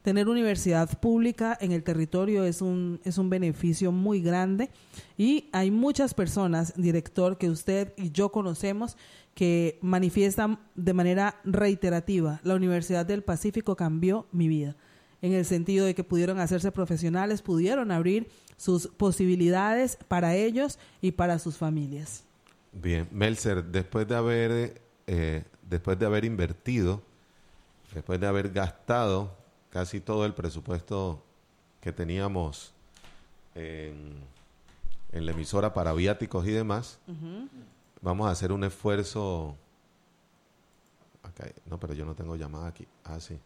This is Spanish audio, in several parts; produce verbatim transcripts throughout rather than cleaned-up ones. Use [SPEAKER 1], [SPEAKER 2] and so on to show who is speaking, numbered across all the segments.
[SPEAKER 1] tener universidad pública en el territorio es un, es un beneficio muy grande y hay muchas personas, director, que usted y yo conocemos que manifiestan de manera reiterativa: la Universidad del Pacífico cambió mi vida, en el sentido de que pudieron hacerse profesionales, pudieron abrir sus posibilidades para ellos y para sus familias.
[SPEAKER 2] Bien, Melser, después de haber eh, después de haber invertido, después de haber gastado casi todo el presupuesto que teníamos en, en la emisora para viáticos y demás, uh-huh. Vamos a hacer un esfuerzo. Okay, no, pero yo no tengo llamada aquí. Ah, sí.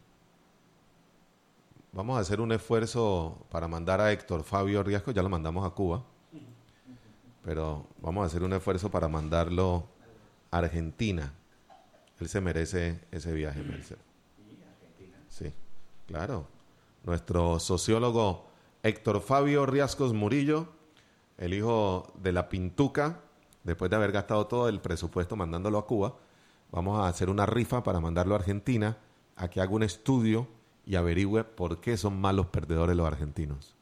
[SPEAKER 2] Vamos a hacer un esfuerzo para mandar a Héctor Fabio Riasco, ya lo mandamos a Cuba, pero vamos a hacer un esfuerzo para mandarlo a Argentina. Él se merece ese viaje, Melser. Sí, claro. Nuestro sociólogo Héctor Fabio Riascos Murillo, el hijo de la Pintuca, después de haber gastado todo el presupuesto mandándolo a Cuba, vamos a hacer una rifa para mandarlo a Argentina, a que haga un estudio y averigüe por qué son malos perdedores los argentinos.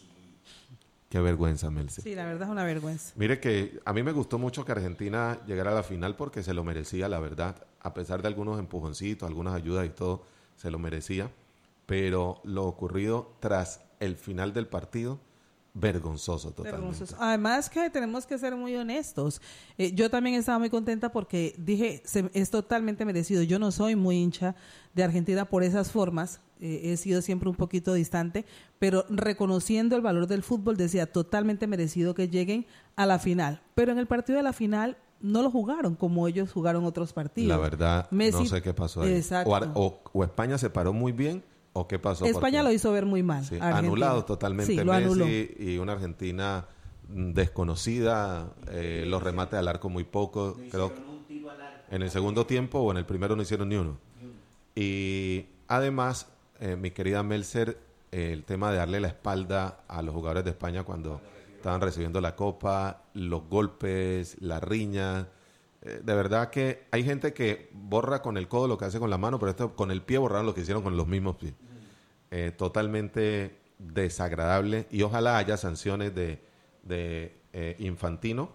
[SPEAKER 2] Qué vergüenza, Melce.
[SPEAKER 1] Sí, la verdad es una vergüenza.
[SPEAKER 2] Mire que a mí me gustó mucho que Argentina llegara a la final porque se lo merecía, la verdad. A pesar de algunos empujoncitos, algunas ayudas y todo, se lo merecía. Pero lo ocurrido tras el final del partido, vergonzoso totalmente. Vergonzoso.
[SPEAKER 1] Además que tenemos que ser muy honestos. Eh, yo también estaba muy contenta porque dije, se, es totalmente merecido. Yo no soy muy hincha de Argentina por esas formas. Eh, he sido siempre un poquito distante, pero reconociendo el valor del fútbol, decía, totalmente merecido que lleguen a la final. Pero en el partido de la final no lo jugaron como ellos jugaron otros partidos.
[SPEAKER 2] La verdad,
[SPEAKER 1] Messi,
[SPEAKER 2] no sé qué pasó ahí.
[SPEAKER 1] Exacto.
[SPEAKER 2] O, o, o España se paró muy bien, ¿o qué pasó?
[SPEAKER 1] España
[SPEAKER 2] Porque,
[SPEAKER 1] lo hizo ver muy mal.
[SPEAKER 2] Sí, anulado totalmente
[SPEAKER 1] sí,
[SPEAKER 2] Messi
[SPEAKER 1] anuló.
[SPEAKER 2] Y una Argentina desconocida, eh, los remates al arco muy poco. No creo en el segundo tiempo o en el primero no hicieron ni uno. Ni uno. Y además, eh, mi querida Melser, eh, el tema de darle la espalda a los jugadores de España cuando estaban recibiendo la copa, los golpes, la riña. Eh, de verdad que hay gente que borra con el codo lo que hace con la mano, pero esto con el pie borraron lo que hicieron con los mismos pies. Eh, totalmente desagradable, y ojalá haya sanciones de, de eh, Infantino,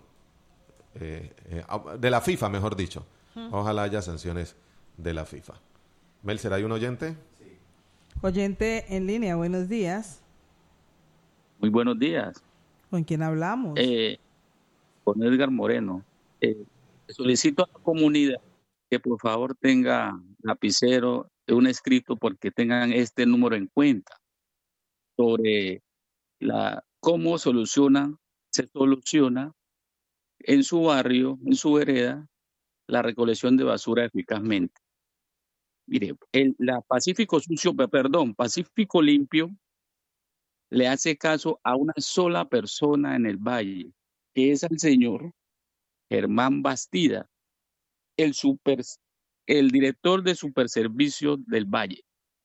[SPEAKER 2] eh, eh, de la FIFA, mejor dicho. Ojalá haya sanciones de la FIFA. Melser, ¿hay un oyente?
[SPEAKER 1] Sí. Oyente en línea, buenos días.
[SPEAKER 3] Muy buenos días.
[SPEAKER 1] ¿Con quién hablamos?
[SPEAKER 3] Eh, con Edgar Moreno. Eh, solicito a la comunidad que por favor tenga lapicero, un escrito, porque tengan este número en cuenta sobre la cómo soluciona, se soluciona en su barrio, en su vereda, la recolección de basura eficazmente. Mire, el, la Pacífico Sucio, perdón, Pacífico Limpio le hace caso a una sola persona en el valle, que es el señor Germán Bastida, el super, el director de Superservicio del Valle.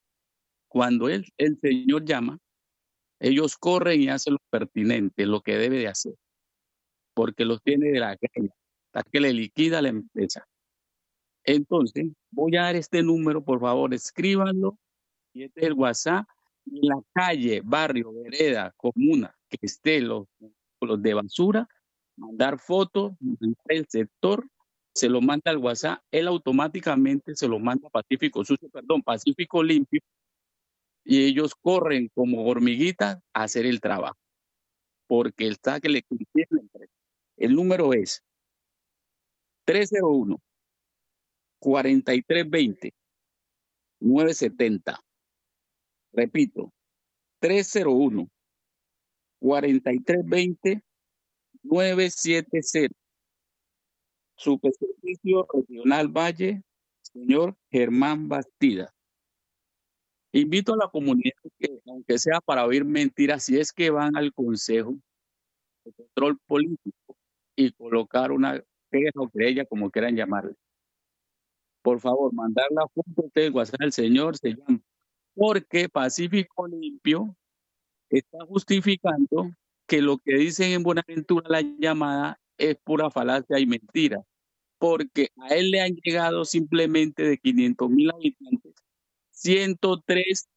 [SPEAKER 3] Cuando él, el señor llama, ellos corren y hacen lo pertinente, lo que debe de hacer, porque los tiene de la calle, hasta que le liquida la empresa. Entonces, voy a dar este número, por favor, escríbanlo, y este es el WhatsApp. En la calle, barrio, vereda, comuna, que esté los, los de basura, mandar fotos del sector, se lo manda al WhatsApp, él automáticamente se lo manda a Pacífico Sucio, perdón, Pacífico Limpio, y ellos corren como hormiguitas a hacer el trabajo, porque el saque le contiene la empresa. El número es tres cero uno, cuatro tres dos cero, nueve siete cero. Repito, tres cero uno, cuatro tres dos cero, nueve siete cero. Superservicio Regional Valle, señor Germán Bastida. Invito a la comunidad que, aunque sea para oír mentiras, si es que van al Consejo de Control Político y colocar una queja o querella, como quieran llamarle, por favor, mandar la foto del WhatsApp del señor, se llama, porque Pacífico Limpio está justificando que lo que dicen en Buenaventura la llamada es pura falacia y mentira, porque a él le han llegado simplemente de quinientos mil habitantes ciento tres